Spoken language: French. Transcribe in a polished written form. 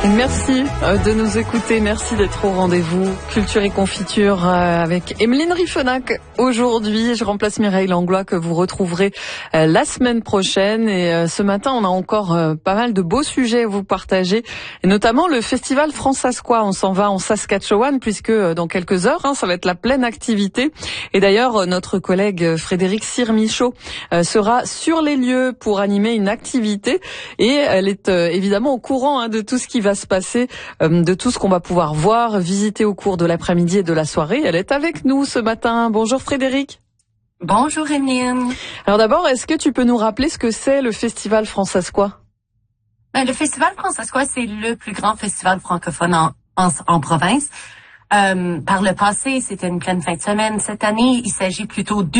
Merci de nous écouter, merci d'être au rendez-vous Culture et Confiture avec Emeline Riffenac. Aujourd'hui, je remplace Mireille Langlois que vous retrouverez la semaine prochaine. Et ce matin, on a encore pas mal de beaux sujets à vous partager, et notamment le festival Francescois. On s'en va en Saskatchewan puisque dans quelques heures, ça va être la pleine activité. Et d'ailleurs, notre collègue Frédéric Cyr-Michaud sera sur les lieux pour animer une activité, et elle est évidemment au courant de tout ce qui va se passer, de tout ce qu'on va pouvoir voir, visiter au cours de l'après-midi et de la soirée. Elle est avec nous ce matin. Bonjour Frédéric. Bonjour Emeline. Alors d'abord, est-ce que tu peux nous rappeler ce que c'est le festival Francescois? Le festival Francescois, c'est le plus grand festival francophone en province. Par le passé, c'était une pleine fin de semaine. Cette année, il s'agit plutôt